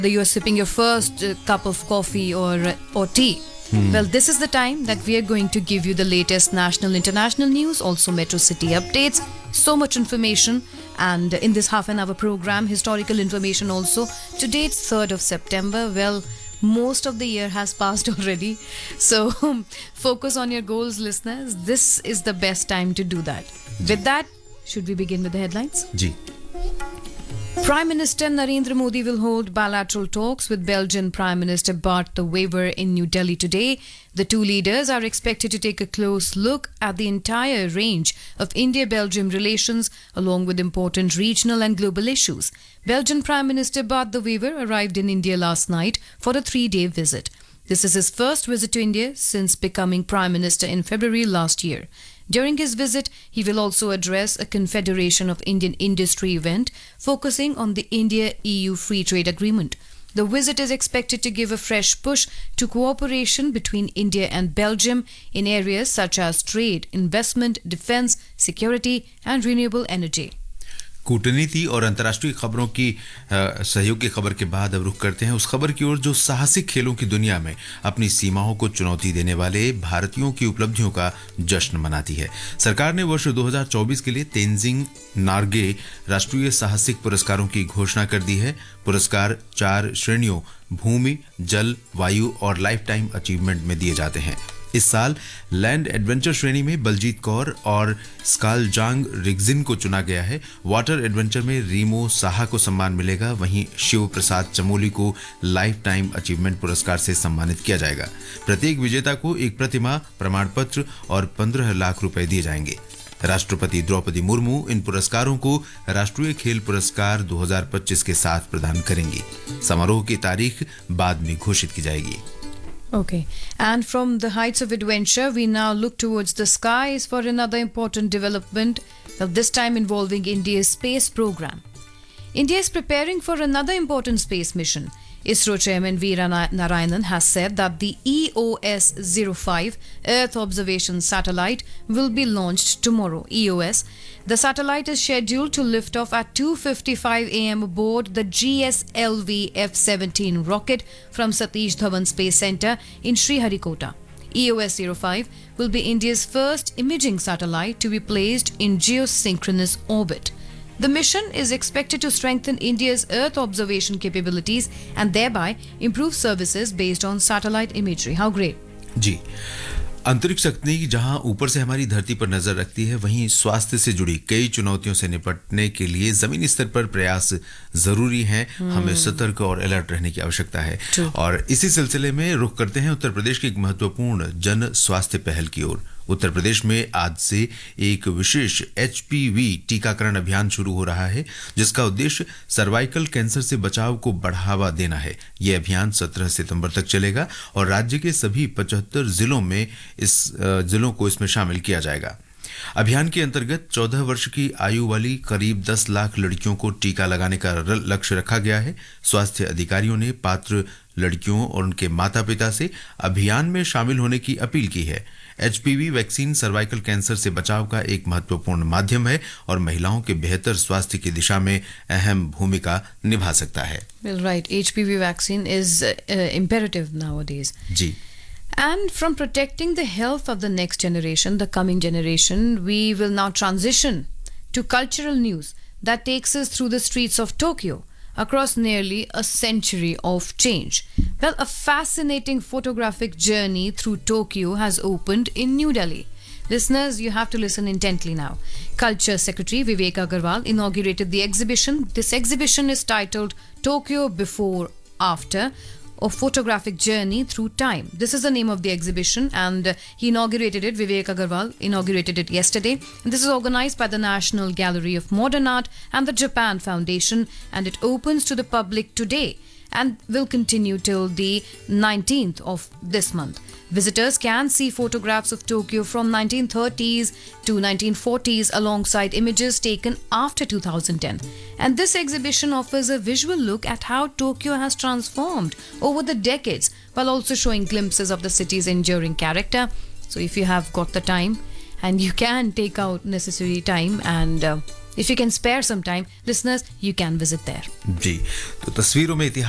you're sipping your first cup of coffee or tea. Well, this is the time that we are going to give you the latest national, international news, also Metro City updates. So much information, and in this half an hour program, historical information also. Today it's 3rd of September. Well, most of the year has passed already. So focus on your goals, listeners. This is the best time to do that. With that, should we begin with the headlines? Ji. Prime Minister Narendra Modi will hold bilateral talks with Belgian Prime Minister Bart de Wever in New Delhi today. The two leaders are expected to take a close look at the entire range of India-Belgium relations along with important regional and global issues. Belgian Prime Minister Bart de Wever arrived in India last night for a 3-day visit. This is his first visit to India since becoming Prime Minister in February last year. During his visit, he will also address a Confederation of Indian Industry event focusing on the India-EU Free Trade Agreement. The visit is expected to give a fresh push to cooperation between India and Belgium in areas such as trade, investment, defense, security and renewable energy. कूटनीति और अंतर्राष्ट्रीय खबरों की सहयोग की खबर के बाद अब रुख करते हैं उस खबर की ओर जो साहसिक खेलों की दुनिया में अपनी सीमाओं को चुनौती देने वाले भारतीयों की उपलब्धियों का जश्न मनाती है। सरकार ने वर्ष 2024 के लिए तेंजिंग नार्गे राष्ट्रीय साहसिक पुरस्कारों की घोषणा कर दी है। पुरस्कार 4 श्रेणियों भूमि, जल, वायु और लाइफ टाइम अचीवमेंट में दिए जाते हैं। इस साल लैंड एडवेंचर श्रेणी में बलजीत कौर और स्कालजांग रिगजिन को चुना गया है। वाटर एडवेंचर में रीमो साहा को सम्मान मिलेगा। वहीं शिव प्रसाद चमोली को लाइफ टाइम अचीवमेंट पुरस्कार से सम्मानित किया जाएगा। प्रत्येक विजेता को एक प्रतिमा, प्रमाण पत्र और 15 लाख रुपए दिए जाएंगे। राष्ट्रपति द्रौपदी मुर्मू इन पुरस्कारों को राष्ट्रीय खेल पुरस्कार 2025 के साथ प्रदान करेंगी। समारोह की तारीख बाद में घोषित की जाएगी। Okay, and from the heights of adventure, we now look towards the skies for another important development, this time involving India's space program. India is preparing for another important space mission. ISRO Chairman V. Narayanan has said that the EOS-05 Earth Observation Satellite will be launched tomorrow. EOS. The satellite is scheduled to lift off at 2:55 a.m. aboard the GSLV F-17 rocket from Satish Dhawan Space Center in Sriharikota. EOS-05 will be India's first imaging satellite to be placed in geosynchronous orbit. The mission is expected to strengthen India's Earth observation capabilities and thereby improve services based on satellite imagery. How great! जी, अंतरिक्ष तकनीक जहां ऊपर से हमारी धरती पर नजर रखती है, वहीं स्वास्थ्य से जुड़ी कई चुनौतियों से निपटने के लिए जमीनी स्तर पर प्रयास जरूरी हैं। हमें सतर्क और अलर्ट रहने की आवश्यकता है। और इसी सिलसिले में रुख करते हैं उत्तर प्रदेश की एक महत्वपूर्ण जन स्वास्थ्य पहल की ओर। उत्तर प्रदेश में आज से एक विशेष HPV टीकाकरण अभियान शुरू हो रहा है, जिसका उद्देश्य सर्वाइकल कैंसर से बचाव को बढ़ावा देना है। यह अभियान 17 सितंबर तक चलेगा और राज्य के सभी 75 जिलों को इसमें शामिल किया जाएगा। अभियान के अंतर्गत 14 वर्ष की आयु वाली करीब 10 लाख लड़कियों को टीका लगाने का लक्ष्य रखा गया है। स्वास्थ्य अधिकारियों ने पात्र लड़कियों और उनके माता-पिता से अभियान में शामिल होने की अपील की है। HPV वैक्सीन सर्वाइकल कैंसर से बचाव का एक महत्वपूर्ण माध्यम है और महिलाओं के बेहतर स्वास्थ्य की दिशा में अहम भूमिका निभा सकता है। Well, right. HPV vaccine is imperative nowadays. Ji. And from protecting the health of the next generation, the coming generation, we will now transition to cultural news that takes us through the streets of Tokyo across nearly a century of change. Well, a fascinating photographic journey through Tokyo has opened in New Delhi. Listeners, you have to listen intently now. Culture Secretary Vivek Agarwal inaugurated the exhibition. This exhibition is titled Tokyo Before After, a photographic journey through time. This is the name of the exhibition, and he inaugurated it. Vivek Agarwal inaugurated it yesterday. And this is organized by the National Gallery of Modern Art and the Japan Foundation, and it opens to the public today and will continue till the 19th of this month. Visitors can see photographs of Tokyo from 1930s to 1940s alongside images taken after 2010. And this exhibition offers a visual look at how Tokyo has transformed over the decades while also showing glimpses of the city's enduring character. So if you have got the time, and you can take out necessary time, and if you can spare some time, listeners, you can visit there. जी, तो तस्वीरों में